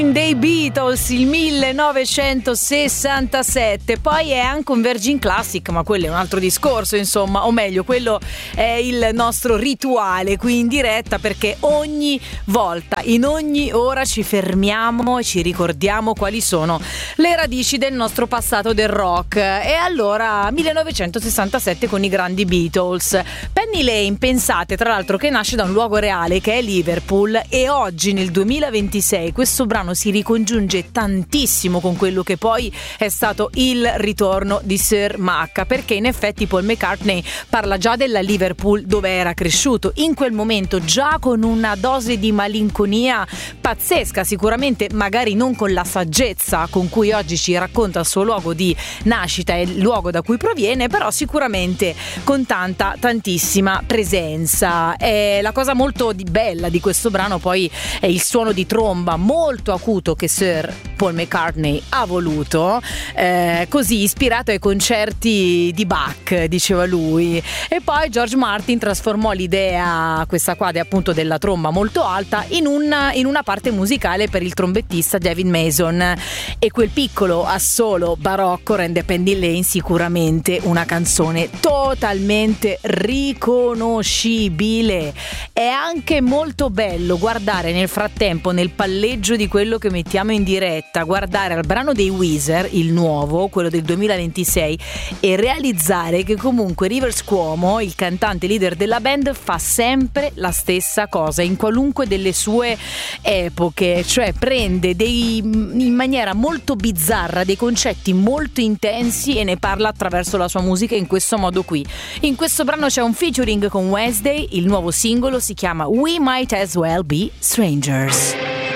dei Beatles, il 1967. Poi è anche un Virgin Classic, ma quello è un altro discorso, insomma, o meglio, quello è il nostro rituale qui in diretta, perché ogni volta, in ogni ora ci fermiamo e ci ricordiamo quali sono le radici del nostro passato del rock. E allora 1967 con i grandi Beatles. Penny Lane, pensate tra l'altro che nasce da un luogo reale che è Liverpool, e oggi nel 2026 questo brano si ricongiunge tantissimo con quello che poi è stato il ritorno di Sir Mac, perché in effetti Paul McCartney parla già della Liverpool dove era cresciuto, in quel momento già con una dose di malinconia pazzesca, sicuramente magari non con la saggezza con cui oggi ci racconta il suo luogo di nascita e il luogo da cui proviene, però sicuramente con tantissima presenza. E la cosa molto bella di questo brano poi è il suono di tromba molto acuto che Sir Paul McCartney ha voluto, così ispirato ai concerti di Bach, diceva lui. E poi George Martin trasformò l'idea, questa qua appunto della tromba molto alta, in una parte musicale per il trombettista David Mason, e quel piccolo assolo barocco rende Penny Lane sicuramente una canzone totalmente riconoscibile. È anche molto bello guardare nel frattempo, nel palleggio di quello che mettiamo in diretta, guardare al brano dei Weezer, il nuovo, quello del 2026, e realizzare che comunque Rivers Cuomo, il cantante leader della band, fa sempre la stessa cosa in qualunque delle sue epoche, cioè prende in maniera molto bizzarra dei concetti molto intensi e ne parla attraverso la sua musica in questo modo qui. In questo brano c'è un featuring con Wednesday, il nuovo singolo si chiama We Might As Well Be Strangers.